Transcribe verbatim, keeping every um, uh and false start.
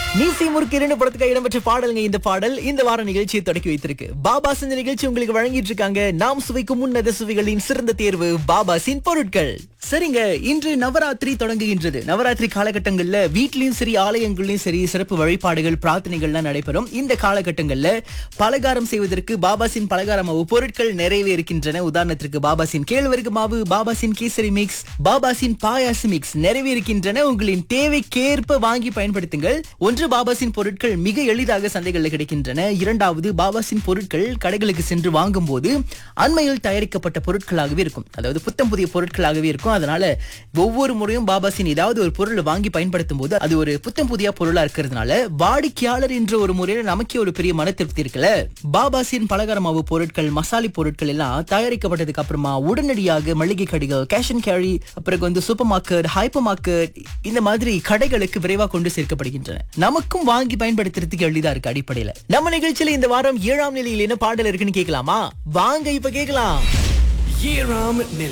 நீசி முறுக்கு இரண்டு படத்துக்கு இடம்பெற்ற பாடலுங்க இந்த பாடல் இந்த வார நிகழ்ச்சியை தொடக்கி வைத்திருக்கு. பாபாஸ் இந்த நிகழ்ச்சி உங்களுக்கு வழங்கிட்டு இருக்காங்க. நாம் சுவைக்கும் உன்னத சுவைகளின் சிறந்த தேர்வு பாபாஸின் பொருட்கள். சரிங்க, இன்று நவராத்திரி தொடங்குகின்றது. நவராத்திரி காலகட்டங்கள்ல வீட்லயும் சரி ஆலயங்கள்லயும் சரி சிறப்பு வழிபாடுகள் பிரார்த்தனைகள்லாம் நடைபெறும். இந்த காலகட்டங்கள்ல பலகாரம் செய்வதற்கு பாபாஸின் பலகார மாவு பொருட்கள் நிறையவே இருக்கின்றன. உதாரணத்திற்கு பாபாஸின் கேழ்வரகு மாவு, பாபாஸின் கேசரி மிக்ஸ், பாபாஸின் பாயாசு மிக்ஸ் நிறைவே இருக்கின்றன. உங்களின் தேவைக்கேற்ப வாங்கி பயன்படுத்துங்கள். ஒன்று, பாபாஸின் பொருட்கள் மிக எளிதாக சந்தைகளில் கிடைக்கின்றன. இரண்டாவது, பாபாஸின் பொருட்கள் கடைகளுக்கு சென்று வாங்கும் போது அண்மையில் தயாரிக்கப்பட்ட பொருட்களாகவே இருக்கும். அதாவது புத்தம் புதிய பொருட்களாகவே இருக்கும். அதனால ஒவ்வொரு முறையும் பாபாஸின் ஏதாவது ஒரு பொருளை வாங்கி பயன்படுத்தும் போது அது ஒரு புத்தம் புதிய பொருளா இருக்கிறதுனால வாடிக்கையாளர் என்ற ஒரு முறையில நமக்கே ஒரு பெரிய மன திருப்தி இருக்குல்ல. பாபாஸின் பலகார மாவு பொருட்கள், மசாலி பொருட்கள் எல்லாம் தயாரிக்கப்பட்டதுக்கு அப்புறமா உடனடியாக மளிகை கடைகள், கேஷ் அண்ட் கேரி, அப்புறம் வந்து சூப்பர் மார்க்கெட், ஹைப்பர் மார்க்கெட் இந்த மாதிரி கடைகளுக்கு விரைவாக கொண்டு சேர்க்கப்படுகின்றன. நமக்கும் வாங்கி பயன்படுத்துறதுக்கு எளிதா இருக்கு. அடிப்படையில நம்ம நிகழ்ச்சியில இந்த வாரம் ஏழாம் நிலையில் என்ன பாடல் இருக்குன்னு கேட்கலாமா? வாங்க இப்ப கேட்கலாம். ஏழாம் நிலை.